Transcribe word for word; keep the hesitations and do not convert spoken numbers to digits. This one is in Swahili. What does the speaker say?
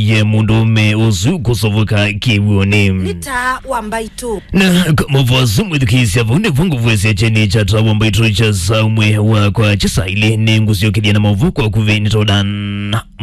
ye mundume uzuko sovuka kiwoni nita wambaitu na kamavuazu mwithukisi avunde vungu vwese cheni chata wambaitu cha saumwe wa kwa chisa ili nengu siyo kidia na mavuko wa kuveni todan